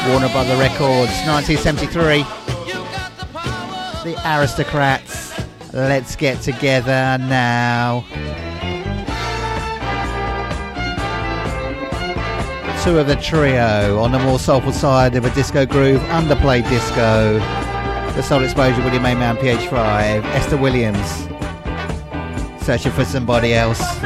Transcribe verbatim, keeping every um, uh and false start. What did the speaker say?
Warner Brother Records, nineteen seventy-three. The Aristocrats, Let's Get Together Now. Two of the trio on the more soulful side of a disco groove, underplayed disco. The Soul Explosion, William A. Mann, P H five, Esther Williams, Searching for Somebody Else.